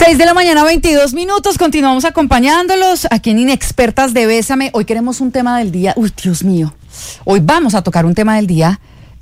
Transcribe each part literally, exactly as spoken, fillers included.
seis de la mañana, veintidós minutos. Continuamos acompañándolos aquí en Inexpertas de Bésame. Hoy queremos un tema del día. Uy, Dios mío. Hoy vamos a tocar un tema del día,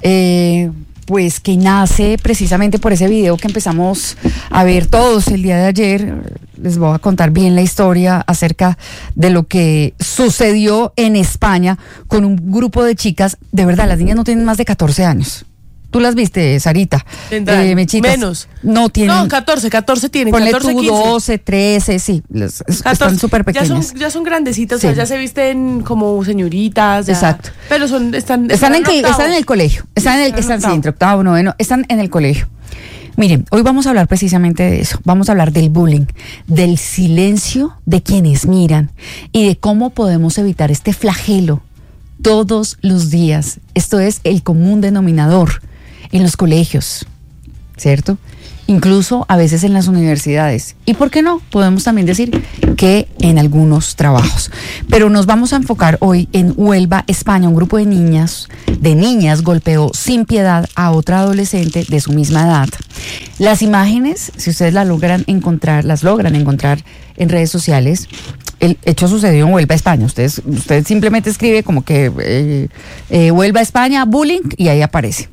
eh, pues que nace precisamente por ese video que empezamos a ver todos el día de ayer. Les voy a contar bien la historia acerca de lo que sucedió en España con un grupo de chicas. De verdad, las niñas no tienen más de catorce años. ¿Tú las viste, Sarita? Eh, Menos. No tienen. No, catorce, catorce tienen. Ponle catorce, tú quince. doce, trece, sí. Los, catorce, están súper pequeñas. Ya son, ya son grandecitas, Sí. o sea, ya se visten como señoritas. Ya, Exacto. Pero son, están, Están, en, en que- octavo. están en el colegio. Están en el, Están en están, sí, octavo. entre octavo, noveno. Están en el colegio. Miren, hoy vamos a hablar precisamente de eso. Vamos a hablar del bullying, del silencio de quienes miran y de cómo podemos evitar este flagelo todos los días. Esto es el común denominador en los colegios, ¿cierto? Incluso a veces en las universidades. ¿Y por qué no? Podemos también decir que en algunos trabajos. Pero nos vamos a enfocar hoy en Huelva, España. Un grupo de niñas, de niñas golpeó sin piedad a otra adolescente de su misma edad. Las imágenes, si ustedes las logran encontrar, las logran encontrar en redes sociales. El hecho sucedió en Huelva, España. Ustedes, usted simplemente escribe como que eh, eh, Huelva, España, bullying, y ahí aparece.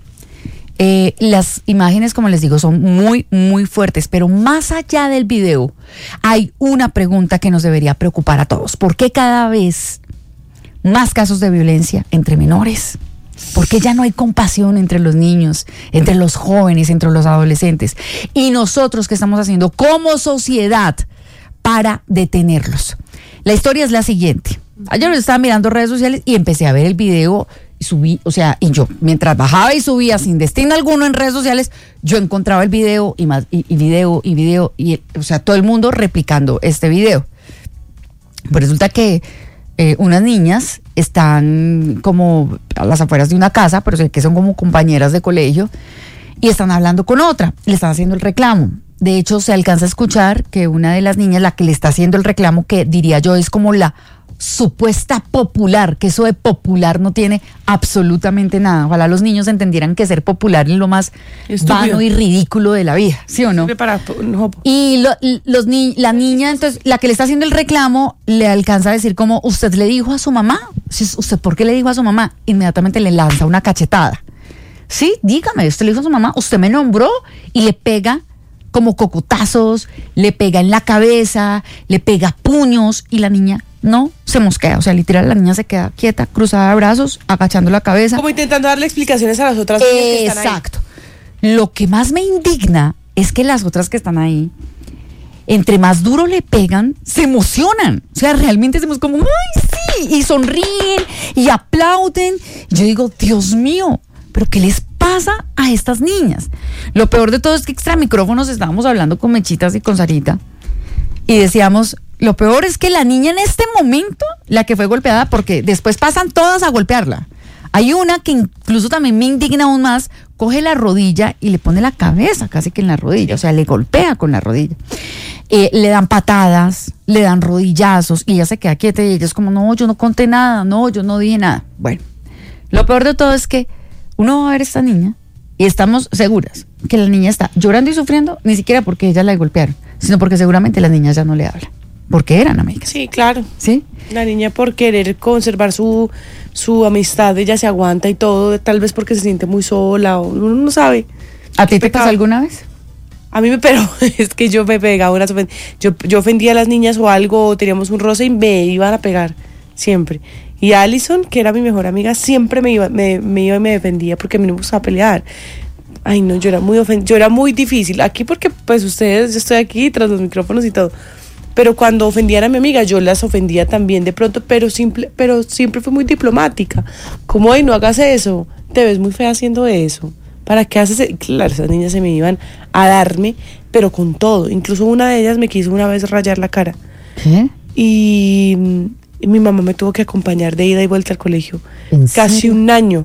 Eh, las imágenes, como les digo, son muy, muy fuertes, pero más allá del video, hay una pregunta que nos debería preocupar a todos. ¿Por qué cada vez más casos de violencia entre menores? ¿Por qué ya no hay compasión entre los niños, entre los jóvenes, entre los adolescentes? Y nosotros, ¿qué estamos haciendo como sociedad para detenerlos? La historia es la siguiente. Ayer yo estaba mirando redes sociales y empecé a ver el video y subí, o sea, y yo mientras bajaba y subía sin destino alguno en redes sociales, yo encontraba el video y más, y, y video, y video, y o sea, todo el mundo replicando este video. Pues resulta que eh, unas niñas están como a las afueras de una casa, pero sé que son como compañeras de colegio, y están hablando con otra, le están haciendo el reclamo. De hecho, se alcanza a escuchar que una de las niñas, la que le está haciendo el reclamo, que diría yo es como la supuesta popular, que eso de popular no tiene absolutamente nada. Ojalá los niños entendieran que ser popular es lo más Estúpido. vano y ridículo de la vida, ¿sí o no? Para, no. Y lo, los ni, la niña, entonces, la que le está haciendo el reclamo, le alcanza a decir como, ¿usted le dijo a su mamá? ¿Usted por qué le dijo a su mamá? Inmediatamente le lanza una cachetada. Sí, dígame, usted le dijo a su mamá, usted me nombró, y le pega como cocotazos, le pega en la cabeza, le pega puños, y la niña no se mosquea. O sea, literal, la niña se queda quieta, cruzada de brazos, agachando la cabeza. Como intentando darle explicaciones a las otras niñas que están ahí. Exacto. Lo que más me indigna es que las otras que están ahí, entre más duro le pegan, se emocionan. O sea, realmente hacemos como, ¡ay, sí! Y sonríen y aplauden. Yo digo, Dios mío, ¿pero qué les pasa a estas niñas? Lo peor de todo es que extra micrófonos estábamos hablando con Mechitas y con Sarita y decíamos, lo peor es que la niña en este momento, la que fue golpeada, porque después pasan todas a golpearla. Hay una que incluso también me indigna aún más, coge la rodilla y le pone la cabeza casi que en la rodilla, o sea, le golpea con la rodilla. Eh, le dan patadas, le dan rodillazos y ella se queda quieta y ella es como, no, yo no conté nada, no, yo no dije nada. Bueno, lo peor de todo es que uno va a ver a esta niña y estamos seguras que la niña está llorando y sufriendo, ni siquiera porque ella la golpearon, sino porque seguramente las niñas ya no le hablan, porque eran amigas. Sí, claro. ¿Sí? La niña por querer conservar su, su amistad, ella se aguanta y todo, tal vez porque se siente muy sola, o uno no sabe. ¿A ti te pecado. pasó alguna vez? A mí me, pero es que yo me pegaba unas ofen- yo, yo ofendía a las niñas o algo, o teníamos un roce y me iban a pegar, siempre. Y Alison, que era mi mejor amiga, siempre me iba, me, me iba y me defendía porque a mí no me gustaba pelear. Ay, no, yo era muy ofen- yo era muy difícil. Aquí porque, pues, ustedes, yo estoy aquí tras los micrófonos y todo. Pero cuando ofendían a mi amiga, yo las ofendía también de pronto, pero simple, pero siempre fui muy diplomática. Como, ay, no hagas eso, te ves muy fea haciendo eso. ¿Para qué haces eso? Claro, esas niñas se me iban a darme, pero con todo. Incluso una de ellas me quiso una vez rayar la cara. ¿Qué? Y, y mi mamá me tuvo que acompañar de ida y vuelta al colegio. ¿En Casi serio? un año.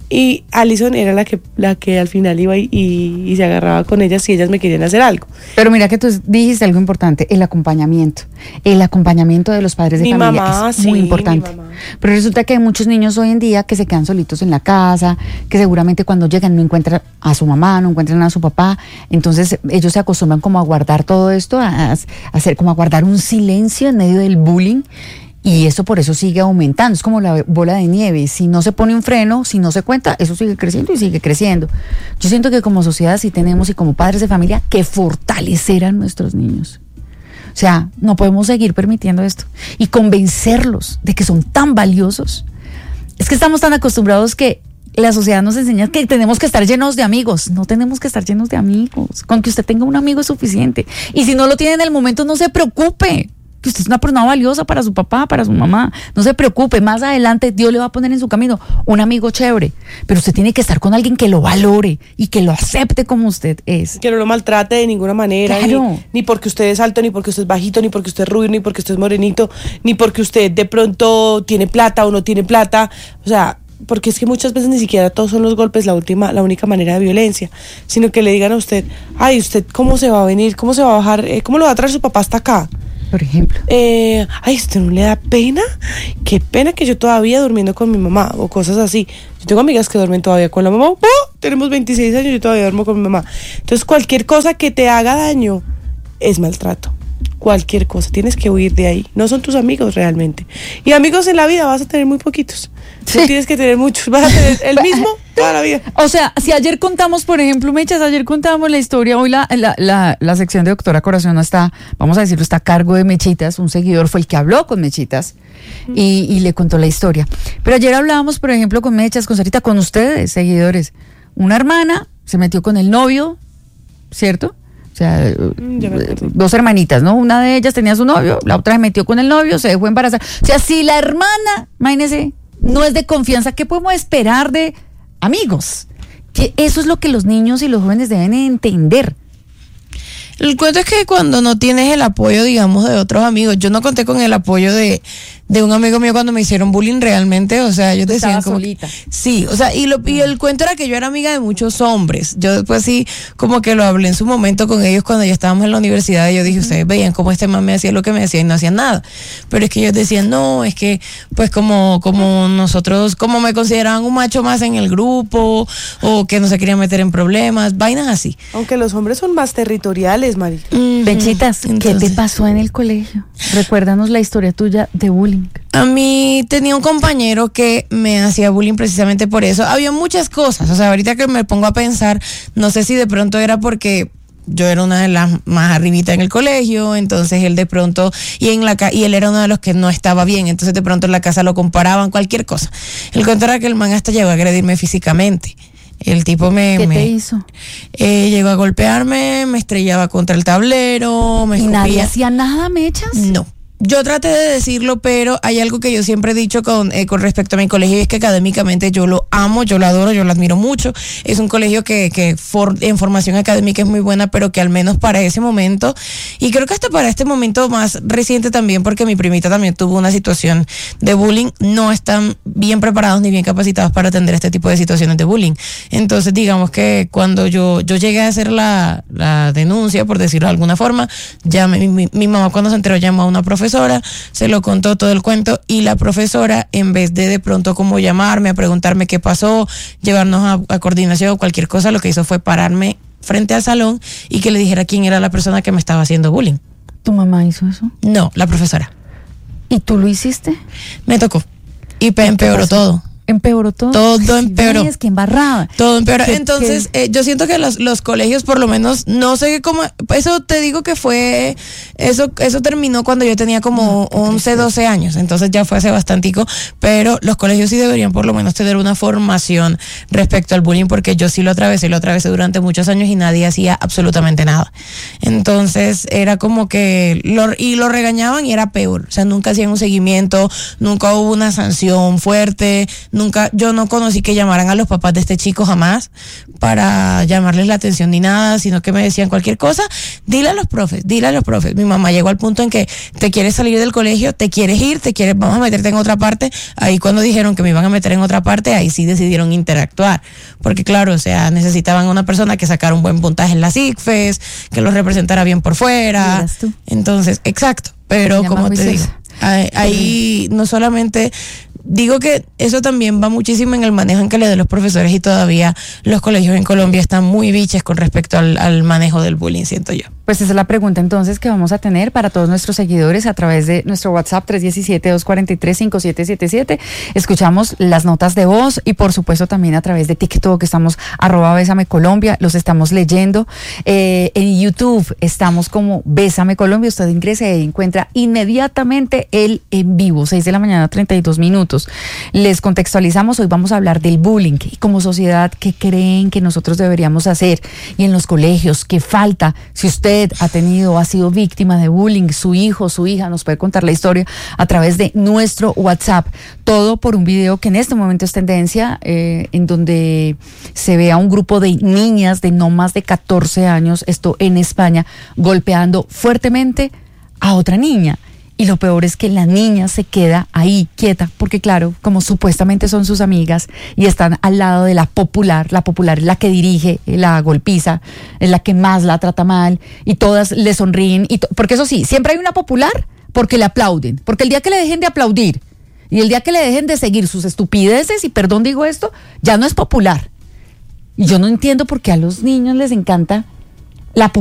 Y Alison era la que, la que al final iba y, y, y se agarraba con ellas si ellas me querían hacer algo. Pero mira que tú dijiste algo importante, el acompañamiento. El acompañamiento de los padres de Mi familia mamá, es sí, muy importante. mi mamá. Pero resulta que hay muchos niños hoy en día que se quedan solitos en la casa, que seguramente cuando llegan no encuentran a su mamá, no encuentran a su papá. Entonces ellos se acostumbran como a guardar todo esto, a, a hacer como a guardar un silencio en medio del bullying. Y eso por eso sigue aumentando, es como la bola de nieve. Si no se pone un freno, si no se cuenta, eso sigue creciendo y sigue creciendo. Yo siento que como sociedad sí tenemos y como padres de familia que fortalecer a nuestros niños. O sea, no podemos seguir permitiendo esto y convencerlos de que son tan valiosos. Es que estamos tan acostumbrados que la sociedad nos enseña que tenemos que estar llenos de amigos. No tenemos que estar llenos de amigos. Con que usted tenga un amigo es suficiente. Y si no lo tiene en el momento, no se preocupe. Que usted es una persona valiosa para su papá, para su mamá. No se preocupe, más adelante Dios le va a poner en su camino un amigo chévere. Pero usted tiene que estar con alguien que lo valore y que lo acepte como usted es. Que no lo maltrate de ninguna manera. Claro. Ni, ni porque usted es alto, ni porque usted es bajito, ni porque usted es rubio, ni porque usted es morenito, ni porque usted de pronto tiene plata o no tiene plata. O sea, porque es que muchas veces ni siquiera todos son los golpes la última, la única manera de violencia, sino que le digan a usted, ay, usted cómo se va a venir, cómo se va a bajar, eh, cómo lo va a traer su papá hasta acá. Por ejemplo. Eh, ay, ¿usted no le da pena? Qué pena que yo todavía durmiendo con mi mamá o cosas así. Yo tengo amigas que duermen todavía con la mamá. ¡Oh! Tenemos veintiséis años y yo todavía duermo con mi mamá. Entonces cualquier cosa que te haga daño es maltrato. Cualquier cosa, tienes que huir de ahí. No son tus amigos realmente. Y amigos en la vida vas a tener muy poquitos. Sí. No tienes que tener muchos, vas a tener el mismo toda la vida. O sea, si ayer contamos, por ejemplo, Mechas, ayer contábamos la historia, hoy la, la, la, la sección de Doctora Corazón no está, vamos a decirlo, está a cargo de Mechitas, un seguidor fue el que habló con Mechitas y, y le contó la historia. Pero ayer hablábamos, por ejemplo, con Mechas, con Sarita, con ustedes, seguidores. Una hermana se metió con el novio, ¿cierto? O sea, dos hermanitas, ¿no? Una de ellas tenía su novio, la otra se metió con el novio, se dejó embarazar. O sea, si la hermana, imagínese, no es de confianza, ¿qué podemos esperar de amigos? Que eso es lo que los niños y los jóvenes deben entender. El cuento es que cuando no tienes el apoyo, digamos, de otros amigos, yo no conté con el apoyo de, de un amigo mío cuando me hicieron bullying realmente, o sea, ellos decían como solita. Sí, o sea, y, lo, y el cuento era que yo era amiga de muchos hombres. Yo después sí, como que lo hablé en su momento con ellos cuando ya estábamos en la universidad y yo dije, ustedes veían cómo este man me hacía lo que me decía y no hacían nada. Pero es que ellos decían, no, es que pues como, como nosotros, como me consideraban un macho más en el grupo o que no se querían meter en problemas, vainas así. Aunque los hombres son más territoriales, Mari. Mm-hmm. Pechitas, ¿qué Entonces, te pasó en el colegio? Recuérdanos la historia tuya de bullying. A mí tenía un compañero que me hacía bullying precisamente por eso. Había muchas cosas, o sea, ahorita que me pongo a pensar, no sé si de pronto era porque yo era una de las más arribita en el colegio, entonces él de pronto, y en la ca- y él era uno de los que no estaba bien, entonces de pronto en la casa lo comparaban, cualquier cosa. El cuento era que el man hasta llegó a agredirme físicamente. El tipo me... ¿Qué me, te hizo? Eh, llegó a golpearme, me estrellaba contra el tablero, me ¿Y escupía. nadie hacía nada, Mechas? No. Yo traté de decirlo, pero hay algo que yo siempre he dicho con, eh, con respecto a mi colegio, y es que académicamente yo lo amo, yo lo adoro, yo lo admiro mucho. Es un colegio que, que for, en formación académica es muy buena, pero que al menos para ese momento, y creo que hasta para este momento más reciente también, porque mi primita también tuvo una situación de bullying, no están bien preparados ni bien capacitados para atender este tipo de situaciones de bullying. Entonces, digamos que cuando yo, yo llegué a hacer la, la denuncia, por decirlo de alguna forma, ya mi, mi, mi mamá cuando se enteró llamó a una profesora, se lo contó todo el cuento y la profesora, en vez de de pronto como llamarme a preguntarme qué pasó, llevarnos a, a coordinación o cualquier cosa, lo que hizo fue pararme frente al salón y que le dijera quién era la persona que me estaba haciendo bullying. ¿Tu mamá hizo eso? No, la profesora. ¿Y tú lo hiciste? Me tocó y pe- empeoró todo. ¿Empeoró todo? Todo Ay, empeoró. Es que embarrada. Todo empeoró. ¿Qué- Entonces, eh, yo siento que los, los colegios, por lo menos, no sé cómo, eso te digo que fue, eso, eso terminó cuando yo tenía como once, doce años, entonces ya fue hace bastantico, pero los colegios sí deberían por lo menos tener una formación respecto al bullying, porque yo sí lo atravesé, lo atravesé durante muchos años y nadie hacía absolutamente nada. Entonces, era como que, lo, y lo regañaban y era peor, o sea, nunca hacían un seguimiento, nunca hubo una sanción fuerte, nunca, yo no conocí que llamaran a los papás de este chico jamás para llamarles la atención ni nada, sino que me decían cualquier cosa, dile a los profes, dile a los profes. Mi mamá llegó al punto en que te quieres salir del colegio, te quieres ir, te quieres, vamos a meterte en otra parte. Ahí cuando dijeron que me iban a meter en otra parte, ahí sí decidieron interactuar, porque claro, o sea, necesitaban una persona que sacara un buen puntaje en las ICFES, que los representara bien por fuera. Entonces, exacto, pero como te digo, ahí, ahí no solamente digo que eso también va muchísimo en el manejo en que le den los profesores, y todavía los colegios en Colombia están muy biches con respecto al, al manejo del bullying, siento yo. Pues esa es la pregunta entonces que vamos a tener para todos nuestros seguidores a través de nuestro WhatsApp tres uno siete, dos cuatro tres, cinco siete siete siete. Escuchamos las notas de voz y por supuesto también a través de TikTok, que estamos arroba Bésame Colombia, los estamos leyendo. Eh, en YouTube estamos como Bésame Colombia, usted ingrese y encuentra inmediatamente el en vivo, seis de la mañana, treinta y dos minutos. Les contextualizamos, hoy vamos a hablar del bullying y como sociedad, ¿qué creen que nosotros deberíamos hacer? Y en los colegios, ¿qué falta? Si usted ha tenido o ha sido víctima de bullying, su hijo, su hija, nos puede contar la historia a través de nuestro WhatsApp. Todo por un video que en este momento es tendencia, eh, en donde se ve a un grupo de niñas de no más de catorce años, esto en España, golpeando fuertemente a otra niña. Y lo peor es que la niña se queda ahí quieta, porque claro, como supuestamente son sus amigas y están al lado de la popular, la popular es la que dirige la golpiza, es la que más la trata mal, y todas le sonríen, y to- porque eso sí, siempre hay una popular porque le aplauden, porque el día que le dejen de aplaudir y el día que le dejen de seguir sus estupideces, y perdón digo esto, ya no es popular. Y yo no entiendo por qué a los niños les encanta la